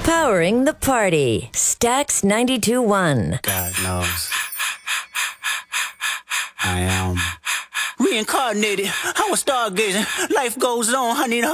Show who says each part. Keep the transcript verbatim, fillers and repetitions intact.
Speaker 1: Powering the party. Stax ninety-two point one.
Speaker 2: God knows. I am reincarnated. I was stargazing. Life goes on. I need a